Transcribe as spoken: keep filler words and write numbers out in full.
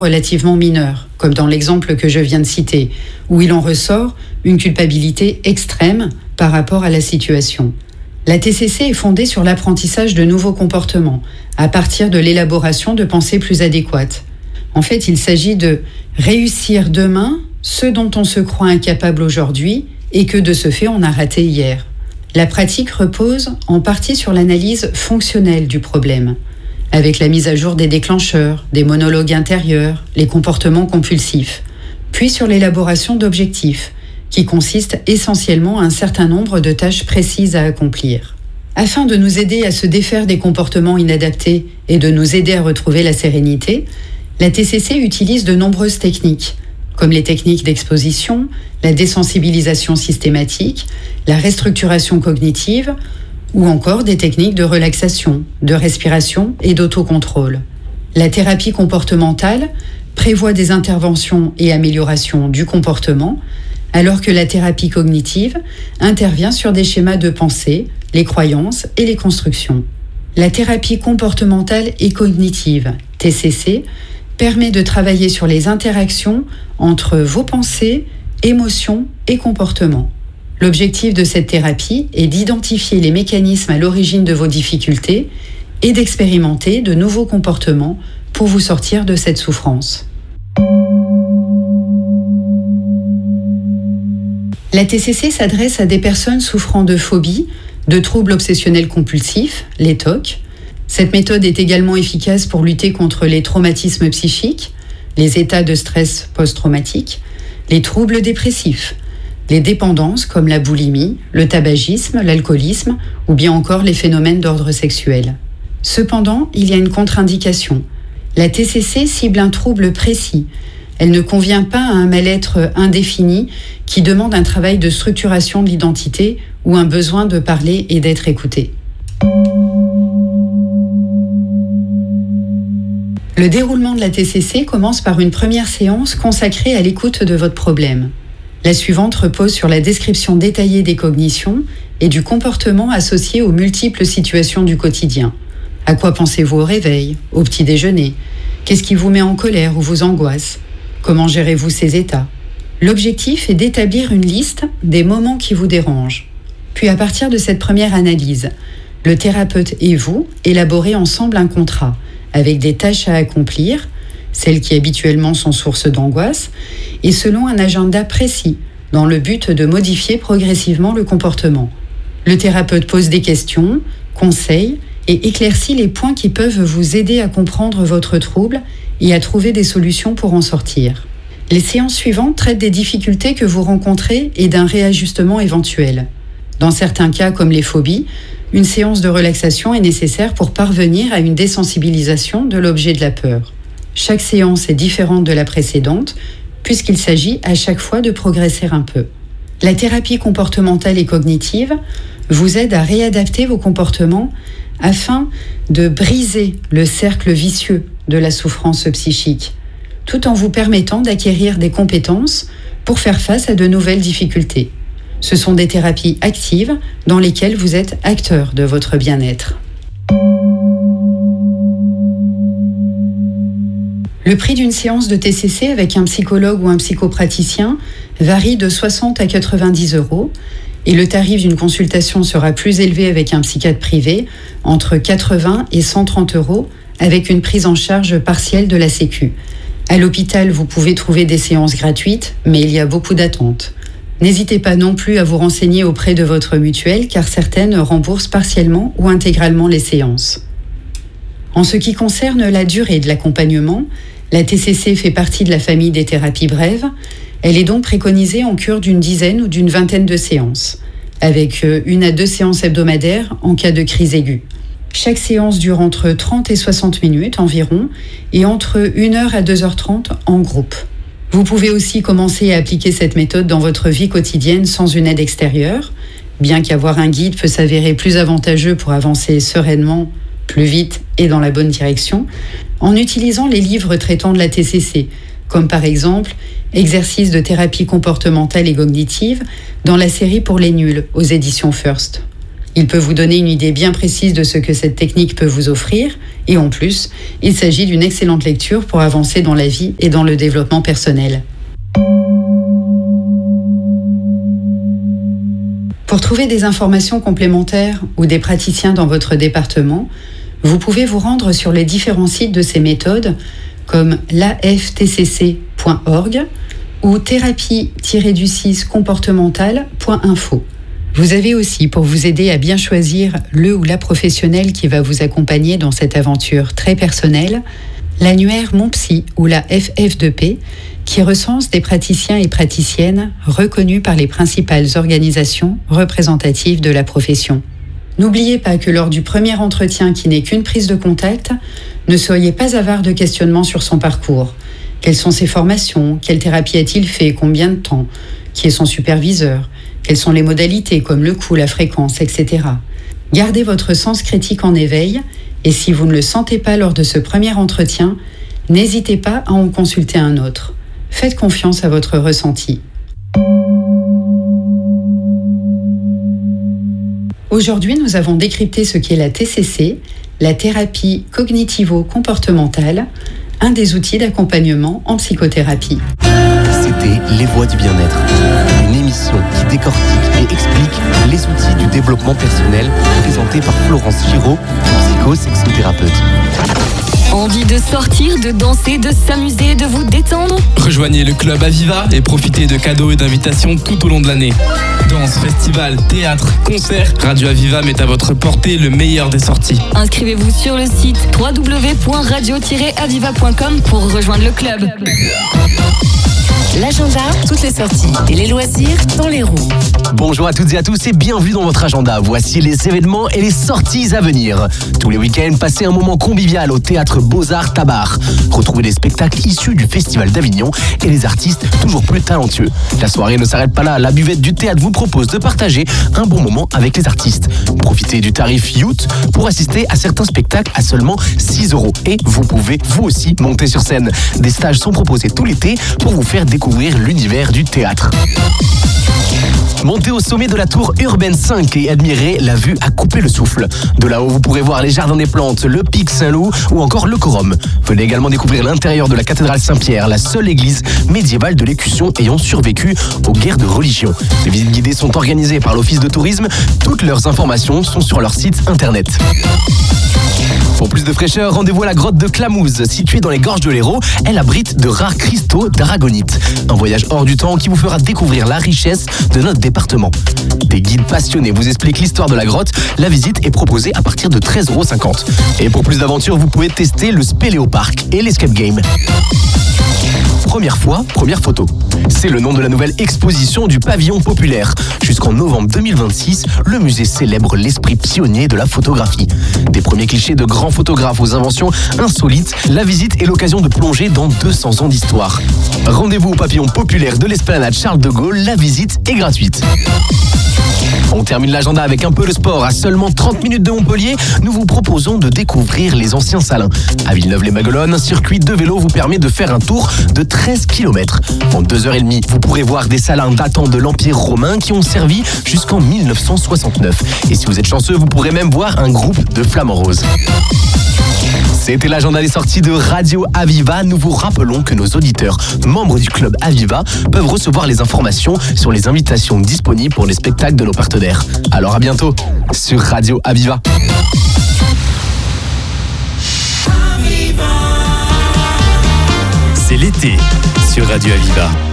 relativement mineures, comme dans l'exemple que je viens de citer, où il en ressort une culpabilité extrême par rapport à la situation. La T C C est fondée sur l'apprentissage de nouveaux comportements, à partir de l'élaboration de pensées plus adéquates. En fait, il s'agit de réussir demain ce dont on se croit incapable aujourd'hui et que de ce fait on a raté hier. La pratique repose en partie sur l'analyse fonctionnelle du problème, avec la mise à jour des déclencheurs, des monologues intérieurs, les comportements compulsifs, puis sur l'élaboration d'objectifs, qui consistent essentiellement à un certain nombre de tâches précises à accomplir. Afin de nous aider à se défaire des comportements inadaptés et de nous aider à retrouver la sérénité, la T C C utilise de nombreuses techniques, comme les techniques d'exposition, la désensibilisation systématique, la restructuration cognitive, ou encore des techniques de relaxation, de respiration et d'autocontrôle. La thérapie comportementale prévoit des interventions et améliorations du comportement, alors que la thérapie cognitive intervient sur des schémas de pensée, les croyances et les constructions. La thérapie comportementale et cognitive, T C C, permet de travailler sur les interactions entre vos pensées, émotions et comportements. L'objectif de cette thérapie est d'identifier les mécanismes à l'origine de vos difficultés et d'expérimenter de nouveaux comportements pour vous sortir de cette souffrance. La T C C s'adresse à des personnes souffrant de phobies, de troubles obsessionnels compulsifs, les T O C. Cette méthode est également efficace pour lutter contre les traumatismes psychiques, les états de stress post-traumatique, les troubles dépressifs, les dépendances comme la boulimie, le tabagisme, l'alcoolisme ou bien encore les phénomènes d'ordre sexuel. Cependant, il y a une contre-indication. La T C C cible un trouble précis. Elle ne convient pas à un mal-être indéfini qui demande un travail de structuration de l'identité ou un besoin de parler et d'être écouté. Le déroulement de la T C C commence par une première séance consacrée à l'écoute de votre problème. La suivante repose sur la description détaillée des cognitions et du comportement associé aux multiples situations du quotidien. À quoi pensez-vous au réveil, au petit déjeuner? Qu'est-ce qui vous met en colère ou vous angoisse? Comment gérez-vous ces états? L'objectif est d'établir une liste des moments qui vous dérangent. Puis à partir de cette première analyse, le thérapeute et vous élaborez ensemble un contrat avec des tâches à accomplir, celles qui habituellement sont source d'angoisse, et selon un agenda précis, dans le but de modifier progressivement le comportement. Le thérapeute pose des questions, conseille et éclaircit les points qui peuvent vous aider à comprendre votre trouble et à trouver des solutions pour en sortir. Les séances suivantes traitent des difficultés que vous rencontrez et d'un réajustement éventuel. Dans certains cas, comme les phobies, une séance de relaxation est nécessaire pour parvenir à une désensibilisation de l'objet de la peur. Chaque séance est différente de la précédente, puisqu'il s'agit à chaque fois de progresser un peu. La thérapie comportementale et cognitive vous aide à réadapter vos comportements afin de briser le cercle vicieux de la souffrance psychique, tout en vous permettant d'acquérir des compétences pour faire face à de nouvelles difficultés. Ce sont des thérapies actives dans lesquelles vous êtes acteur de votre bien-être. Le prix d'une séance de T C C avec un psychologue ou un psychopraticien varie de soixante à quatre-vingt-dix euros et le tarif d'une consultation sera plus élevé avec un psychiatre privé, entre quatre-vingts et cent trente euros, avec une prise en charge partielle de la Sécu. À l'hôpital, vous pouvez trouver des séances gratuites, mais il y a beaucoup d'attentes. N'hésitez pas non plus à vous renseigner auprès de votre mutuelle, car certaines remboursent partiellement ou intégralement les séances. En ce qui concerne la durée de l'accompagnement, la T C C fait partie de la famille des thérapies brèves. Elle est donc préconisée en cure d'une dizaine ou d'une vingtaine de séances, avec une à deux séances hebdomadaires en cas de crise aiguë. Chaque séance dure entre trente et soixante minutes environ et entre une heure à deux heures trente en groupe. Vous pouvez aussi commencer à appliquer cette méthode dans votre vie quotidienne sans une aide extérieure, bien qu'avoir un guide peut s'avérer plus avantageux pour avancer sereinement, plus vite et dans la bonne direction, en utilisant les livres traitant de la T C C, comme par exemple Exercices de thérapie comportementale et cognitive dans la série Pour les nuls aux éditions First. Il peut vous donner une idée bien précise de ce que cette technique peut vous offrir, et en plus, il s'agit d'une excellente lecture pour avancer dans la vie et dans le développement personnel. Pour trouver des informations complémentaires ou des praticiens dans votre département, vous pouvez vous rendre sur les différents sites de ces méthodes comme l'A F T C C point org ou thérapie du six comportementale point info. Vous avez aussi, pour vous aider à bien choisir le ou la professionnelle qui va vous accompagner dans cette aventure très personnelle, l'annuaire Mon Psy ou la F F deux P, qui recense des praticiens et praticiennes reconnus par les principales organisations représentatives de la profession. N'oubliez pas que lors du premier entretien qui n'est qu'une prise de contact, ne soyez pas avare de questionnements sur son parcours. Quelles sont ses formations? Quelle thérapie a-t-il fait? Combien de temps? Qui est son superviseur? Quelles sont les modalités comme le coût, la fréquence, et cetera. Gardez votre sens critique en éveil et si vous ne le sentez pas lors de ce premier entretien, n'hésitez pas à en consulter un autre. Faites confiance à votre ressenti. Aujourd'hui, nous avons décrypté ce qu'est la T C C, la thérapie cognitivo-comportementale, un des outils d'accompagnement en psychothérapie. C'était Les Voix du Bien-être, une émission qui décortique et explique les outils du développement personnel présentée par Florence Giraud, psychosexothérapeute. Envie de sortir, de danser, de s'amuser, de vous détendre? Rejoignez le club Aviva et profitez de cadeaux et d'invitations tout au long de l'année. Danse, festival, théâtre, concerts, Radio Aviva met à votre portée le meilleur des sorties. Inscrivez-vous sur le site w w w point radio tiret aviva point com pour rejoindre le club. L'agenda, toutes les sorties et les loisirs dans les roues. Bonjour à toutes et à tous et bienvenue dans votre agenda. Voici les événements et les sorties à venir. Tous les week-ends, passez un moment convivial au Théâtre Beaux-Arts Tabar. Retrouvez des spectacles issus du Festival d'Avignon et les artistes toujours plus talentueux. La soirée ne s'arrête pas là. La buvette du théâtre vous propose de partager un bon moment avec les artistes. Profitez du tarif Youth pour assister à certains spectacles à seulement six euros. Et vous pouvez vous aussi monter sur scène. Des stages sont proposés tout l'été pour vous faire découvrir l'univers du théâtre. Montez au sommet de la tour Urbaine cinq et admirez la vue à couper le souffle. De là-haut, vous pourrez voir les jardins des plantes, le pic Saint-Loup ou encore le Corum. Venez également découvrir l'intérieur de la cathédrale Saint-Pierre, la seule église médiévale de l'Écusson ayant survécu aux guerres de religion. Les visites guidées sont organisées par l'Office de tourisme. Toutes leurs informations sont sur leur site internet. Pour plus de fraîcheur, rendez-vous à la grotte de Clamouze, située dans les gorges de l'Hérault. Elle abrite de rares cristaux d'aragonite. Un voyage hors du temps qui vous fera découvrir la richesse de notre département. Des guides passionnés vous expliquent l'histoire de la grotte. La visite est proposée à partir de treize euros cinquante. Et pour plus d'aventures, vous pouvez tester le Spéléopark et l'Escape Game. Première fois, première photo. C'est le nom de la nouvelle exposition du Pavillon Populaire. Jusqu'en novembre deux mille vingt-six, le musée célèbre l'esprit pionnier de la photographie. Des premiers clichés de grands photographes aux inventions insolites, la visite est l'occasion de plonger dans deux cents ans d'histoire. Rendez-vous au Pavillon Populaire de l'Esplanade Charles de Gaulle, la visite est gratuite. On termine l'agenda avec un peu de sport. À seulement trente minutes de Montpellier, nous vous proposons de découvrir les anciens salins. À Villeneuve-les-Maguelones, un circuit de vélo vous permet de faire un tour de treize kilomètres. En deux heures trente, vous pourrez voir des salins datant de l'Empire romain qui ont servi jusqu'en mille neuf cent soixante-neuf. Et si vous êtes chanceux, vous pourrez même voir un groupe de flamants roses. C'était l'agenda des sorties de Radio Aviva. Nous vous rappelons que nos auditeurs, membres du club Aviva, peuvent recevoir les informations sur les invitations disponibles pour les spectacles de nos partenaires. Alors à bientôt sur Radio Aviva. C'est l'été sur Radio Aviva.